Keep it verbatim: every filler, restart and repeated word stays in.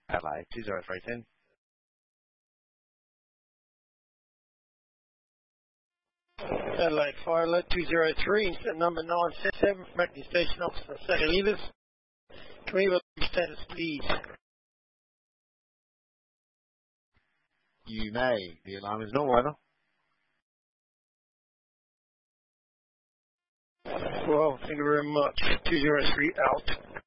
Hello, two zero three ten. Adelaide Fire Alert two zero three, incident number nine seven seven from Acting Station Officer Sally Leavers. Can we have a status, please? You may. The alarm is normal, over. Well, thank you very much. two zero three out.